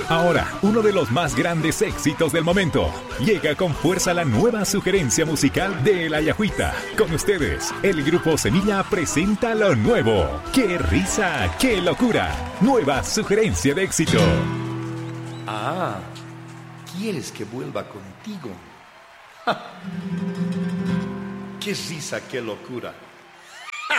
Ahora, uno de los más grandes éxitos del momento. Llega con fuerza la nueva sugerencia musical de La Yajuita. Con ustedes, el Grupo Semilla presenta lo nuevo. ¡Qué risa, qué locura! Nueva sugerencia de éxito. Ah, ¿quieres que vuelva contigo? ¡Ja! ¡Qué risa, qué locura!